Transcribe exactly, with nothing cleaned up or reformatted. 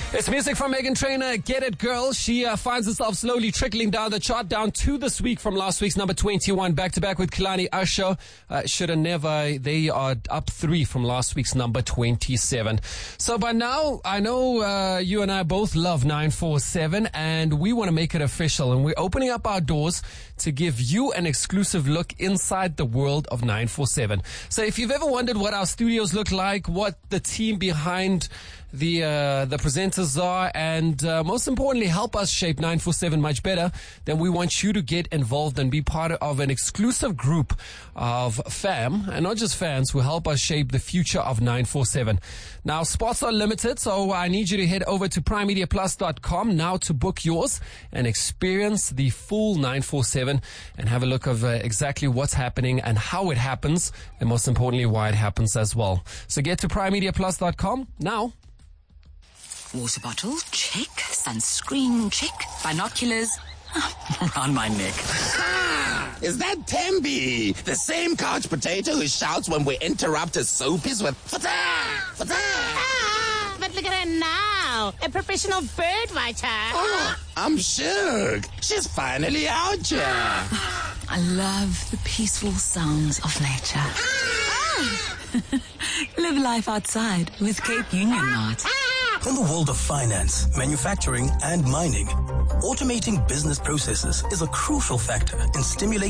It's music from Meghan Trainor, Get It Girl. She uh, finds herself slowly trickling down the chart, down two this week from last week's number twenty-one, back to back with Kalani Usher. Uh, Shoulda Never. They are up three from last week's number twenty-seven. So by now, I know uh, you and I both love nine four seven, and we want to make it official. And we're opening up our doors to give you an exclusive look inside the world of nine four seven. So if you've ever wondered what our studios look like, what the team behind the uh, the presenters are, and uh, most importantly, help us shape nine four seven much better, then we want you to get involved and be part of an exclusive group of fam, and not just fans, who help us shape the future of nine four seven. Now, spots are limited, so I need you to head over to prime media plus dot com now to book yours and experience the full nine four seven and have a look of uh, exactly what's happening and how it happens, and most importantly, why it happens as well. So get to prime media plus dot com now. Water bottle, check. Sunscreen, check. Binoculars, around my neck. Ah, is that Tembi? The same couch potato who shouts when we interrupt his soapies with fata, fata. Ah, but look at her now. A professional bird writer. Oh, I'm shook. She's finally out here. I love the peaceful sounds of nature. Ah. Live life outside with Cape Union Knot. In the world of finance, manufacturing, and mining, automating business processes is a crucial factor in stimulating